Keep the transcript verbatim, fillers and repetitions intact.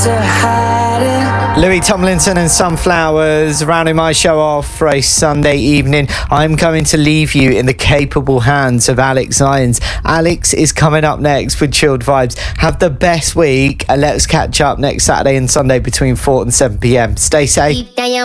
Louis Tomlinson and Sunflowers rounding my show off for a Sunday evening. I'm going to leave you in the capable hands of Alex Irons. Alex is coming up next with Chilled Vibes. Have the best week and let's catch up next Saturday and Sunday between four and seven p.m. Stay safe.